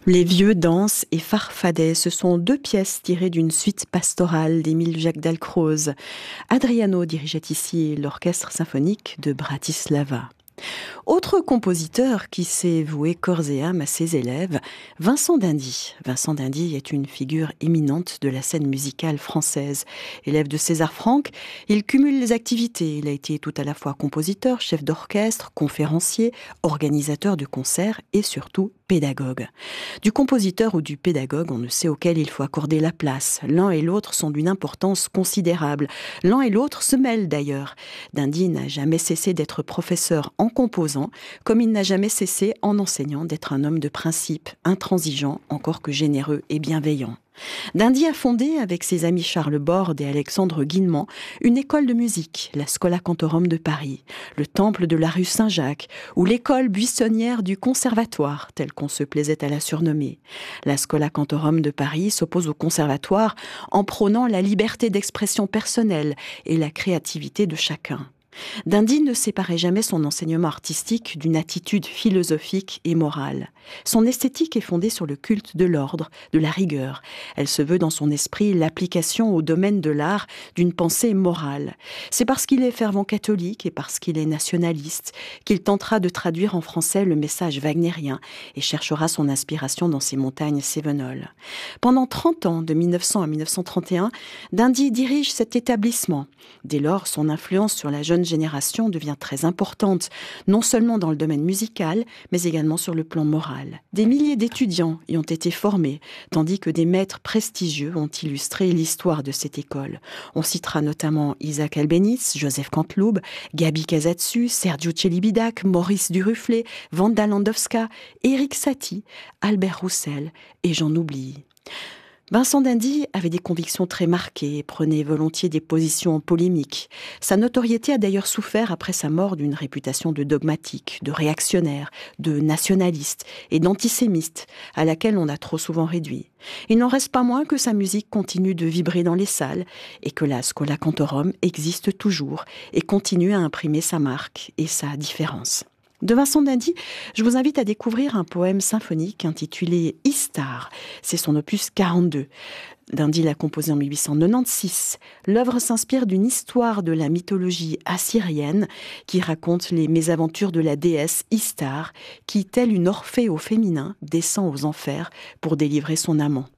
Les vieux dansent et farfadaient, ce sont deux pièces tirées d'une suite pastorale d'Émile Jacques Dalcroze. Adriano dirigeait ici l'orchestre symphonique de Bratislava. Autre compositeur qui s'est voué corps et âme à ses élèves, Vincent d'Indy. Vincent d'Indy est une figure éminente de la scène musicale française. Élève de César Franck, il cumule les activités. Il a été tout à la fois compositeur, chef d'orchestre, conférencier, organisateur de concerts et surtout pédagogue. Du compositeur ou du pédagogue, on ne sait auquel il faut accorder la place. L'un et l'autre sont d'une importance considérable. L'un et l'autre se mêlent d'ailleurs. d'Indy n'a jamais cessé d'être professeur en composant, comme il n'a jamais cessé en enseignant d'être un homme de principe, intransigeant, encore que généreux et bienveillant. d'Indy a fondé, avec ses amis Charles Borde et Alexandre Guillemant, une école de musique, la Schola Cantorum de Paris, le temple de la rue Saint-Jacques, ou l'école buissonnière du conservatoire, telle qu'on se plaisait à la surnommer. La Schola Cantorum de Paris s'oppose au conservatoire en prônant la liberté d'expression personnelle et la créativité de chacun. d'Indy ne séparait jamais son enseignement artistique d'une attitude philosophique et morale. Son esthétique est fondée sur le culte de l'ordre, de la rigueur. Elle se veut dans son esprit l'application au domaine de l'art d'une pensée morale. C'est parce qu'il est fervent catholique et parce qu'il est nationaliste qu'il tentera de traduire en français le message wagnérien et cherchera son inspiration dans ses montagnes cévenoles. Pendant 30 ans, de 1900 à 1931, d'Indy dirige cet établissement. Dès lors, son influence sur la jeune génération devient très importante, non seulement dans le domaine musical, mais également sur le plan moral. Des milliers d'étudiants y ont été formés, tandis que des maîtres prestigieux ont illustré l'histoire de cette école. On citera notamment Isaac Albéniz, Joseph Canteloube, Gabi Casatsu, Sergiu Celibidache, Maurice Duruflé, Wanda Landowska, Éric Satie, Albert Roussel, et j'en oublie. Vincent d'Indy avait des convictions très marquées et prenait volontiers des positions polémiques. Sa notoriété a d'ailleurs souffert après sa mort d'une réputation de dogmatique, de réactionnaire, de nationaliste et d'antisémite, à laquelle on a trop souvent réduit. Il n'en reste pas moins que sa musique continue de vibrer dans les salles et que la Schola Cantorum existe toujours et continue à imprimer sa marque et sa différence. De Vincent d'Indy, je vous invite à découvrir un poème symphonique intitulé Istar. C'est son opus 42. d'Indy l'a composé en 1896. L'œuvre s'inspire d'une histoire de la mythologie assyrienne qui raconte les mésaventures de la déesse Istar qui, telle une Orphée au féminin, descend aux enfers pour délivrer son amant.